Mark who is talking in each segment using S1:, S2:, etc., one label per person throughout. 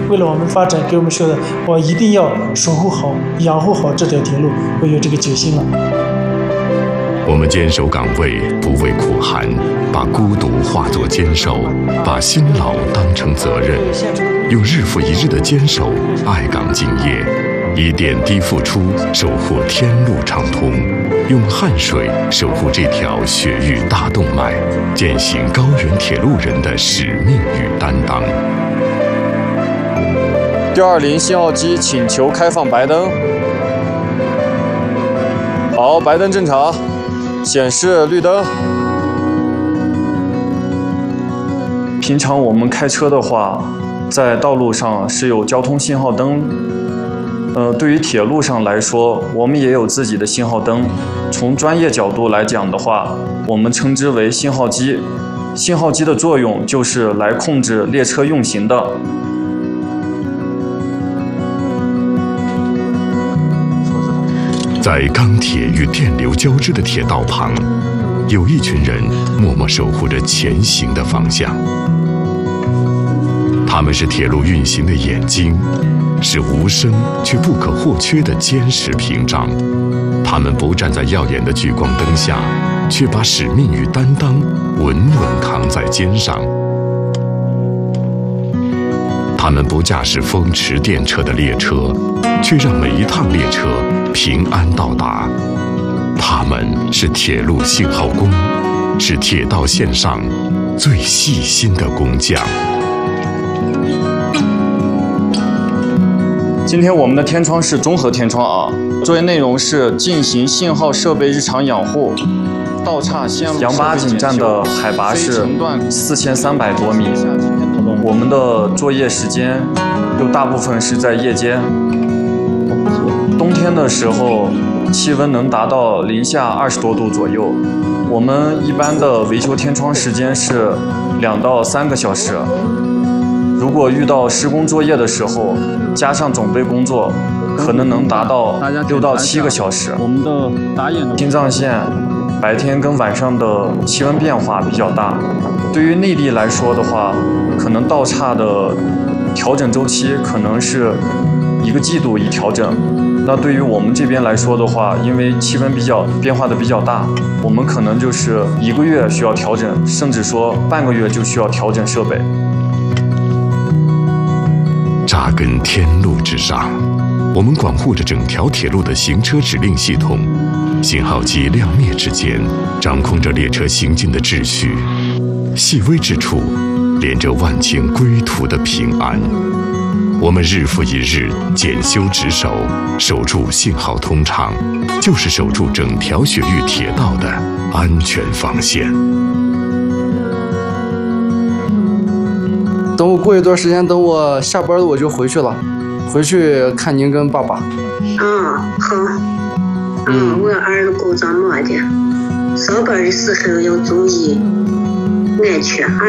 S1: 为了我们发展，给我们说的，我一定要守护好、养护好这条铁路，我有这个决心了。
S2: 我们坚守岗位，不畏苦寒，把孤独化作坚守，把辛劳当成责任，用日复一日的坚守爱岗敬业，以点滴付出守护天路畅通，用汗水守护这条血域大动脉，践行高原铁路人的使命与担当。
S3: 120信号机请求开放白灯。好，白灯正常，显示绿灯。平常我们开车的话，在道路上是有交通信号灯。对于铁路上来说，我们也有自己的信号灯。从专业角度来讲的话，我们称之为信号机。信号机的作用就是来控制列车运行的。
S2: 在钢铁与电流交织的铁道旁，有一群人默默守护着前行的方向。他们是铁路运行的眼睛，是无声却不可或缺的坚实屏障。他们不站在耀眼的聚光灯下，却把使命与担当稳稳扛在肩上。他们不驾驶风驰电掣的列车，却让每一趟列车平安到达。他们是铁路信号工，是铁道线上最细心的工匠。
S3: 今天我们的天窗是综合天窗啊，作业内容是进行信号设备日常养护。道岔线路杨八井站的海拔是4300多米，我们的作业时间有大部分是在夜间。冬天的时候，气温能达到零下20多度左右。我们一般的维修天窗时间是2到3个小时。如果遇到施工作业的时候，加上准备工作，可能能达到6到7个小时。我们的打眼青藏线白天跟晚上的气温变化比较大。对于内地来说的话，可能道岔的调整周期可能是1个季度一调整。那对于我们这边来说的话，因为气温变化的比较大，我们可能就是1个月需要调整，甚至说半个月就需要调整设备。
S2: 扎根天路之上，我们管护着整条铁路的行车指令系统，信号机亮灭之间，掌控着列车行进的秩序，细微之处连着万千归途的平安。我们日复一日检修值守，守住信号通畅，就是守住整条雪域铁道的安全防线。
S4: 等我过一段时间，等我下班了我就回去了，回去看您跟爸爸。
S5: 好。我儿子够长么的，上班的时候要注意安全啊。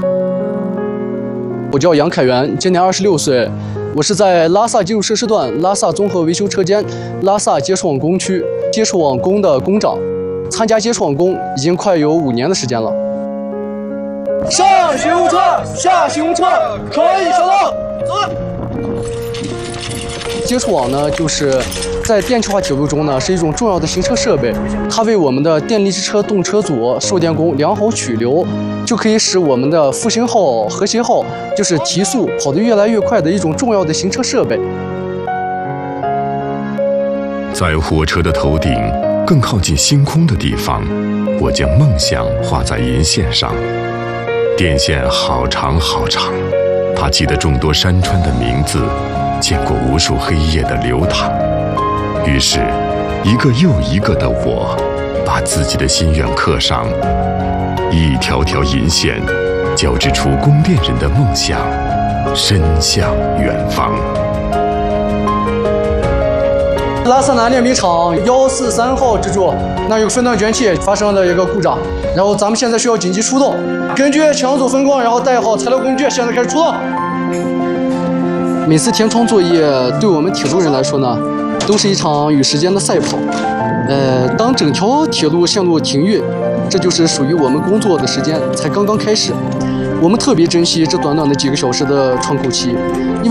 S4: 我叫杨凯元，今年26岁，我是在拉萨基础设施段拉萨综合维修车间拉萨接触网工区接触网工的工长，参加接触网工已经快有5年的时间了。上巡务车，下巡务车，可以收到。走。接触网呢，就是在电气化铁路中呢，是一种重要的行车设备，它为我们的电力之车动车组受电工良好取流，就可以使我们的复兴号、和谐号就是提速跑得越来越快的一种重要的行车设备。
S2: 在火车的头顶更靠近星空的地方，我将梦想画在银线上。电线好长好长，它记得众多山川的名字，见过无数黑夜的流淌。于是，一个又一个的我，把自己的心愿刻上，一条条银线，交织出供电人的梦想，伸向远方。
S4: 拉萨南炼煤厂143号支柱，那有分段卷气发生了一个故障，然后咱们现在需要紧急出动，根据强组分工，然后带好材料工具，现在开始出动。每次填窗作业对我们铁路人来说呢，都是一场与时间的赛跑。当整条铁路线路停运，这就是属于我们工作的时间才刚刚开始。我们特别珍惜这短短的几个小时的窗口期。